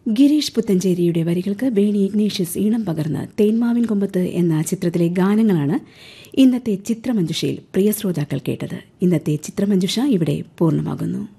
ഗിരീഷ് പുത്തഞ്ചേരിയുടെ വരികൾക്ക് ബേണി ഇഗ്നേഷ്യസ് ഈണം പകർന്ന് തേന്മാവിൻ കൊമ്പത്ത് എന്ന ചിത്രത്തിലെ ഗാനങ്ങളാണ് ഇന്നത്തെ ചിത്രമഞ്ജുഷയിൽ പ്രിയ ശ്രോതാക്കൾ കേട്ടത്. ഇന്നത്തെ ചിത്രമഞ്ജുഷ ഇവിടെ പൂർണ്ണമാകുന്നു.